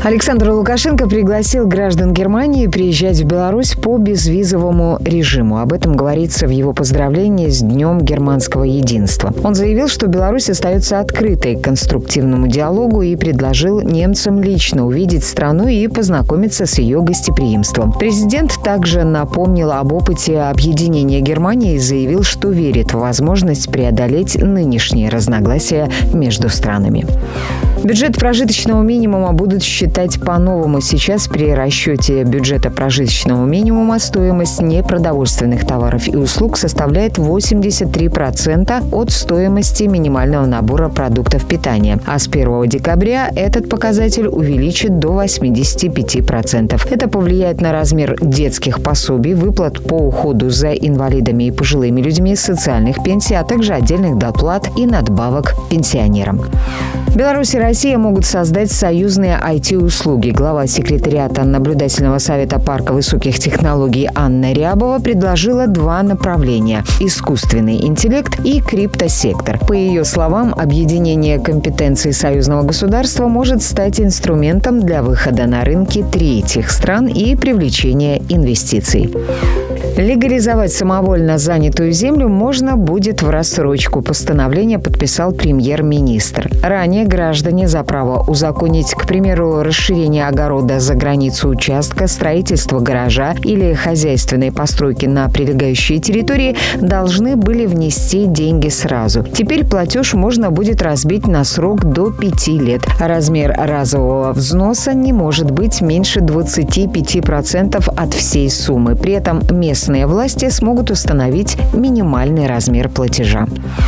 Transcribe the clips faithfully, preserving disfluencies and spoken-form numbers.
Александр Лукашенко пригласил граждан Германии приезжать в Беларусь по безвизовому режиму. Об этом говорится в его поздравлении с Днем германского единства. Он заявил, что Беларусь остается открытой к конструктивному диалогу и предложил немцам лично увидеть страну и познакомиться с ее гостеприимством. Президент также напомнил об опыте объединения Германии и заявил, что верит в возможность преодолеть нынешние разногласия между странами. Бюджет прожиточного минимума будут считать по-новому. Сейчас при расчете бюджета прожиточного минимума стоимость непродовольственных товаров и услуг составляет восемьдесят три процента от стоимости минимального набора продуктов питания. А с первого декабря этот показатель увеличит до восемьдесят пять процентов. Это повлияет на размер детских пособий, выплат по уходу за инвалидами и пожилыми людьми, социальных пенсий, а также отдельных доплат и надбавок пенсионерам. Беларусь и Россия могут создать союзные ай ти-услуги. Глава секретариата наблюдательного совета парка высоких технологий Анна Рябова предложила два направления – искусственный интеллект и криптосектор. По ее словам, объединение компетенций союзного государства может стать инструментом для выхода на рынки третьих стран и привлечения инвестиций. Легализовать самовольно занятую землю можно будет в рассрочку. Постановление подписал премьер-министр. Ранее граждане за право узаконить, к примеру, расширение огорода за границу участка, строительство гаража или хозяйственной постройки на прилегающей территории должны были внести деньги сразу. Теперь платеж можно будет разбить на срок до пяти лет. Размер разового взноса не может быть меньше двадцати пяти процентов от всей суммы. При этом местные власти смогут установить минимальный размер платежа.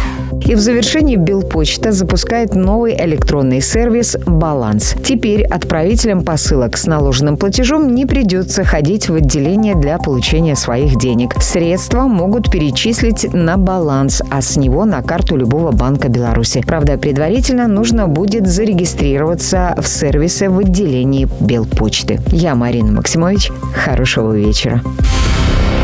И в завершении Белпочта запускает новый электронный сервис «Баланс». Теперь отправителям посылок с наложенным платежом не придется ходить в отделение для получения своих денег. Средства могут перечислить на баланс, а с него на карту любого банка Беларуси. Правда, предварительно нужно будет зарегистрироваться в сервисе в отделении Белпочты. Я Марина Максимович. Хорошего вечера.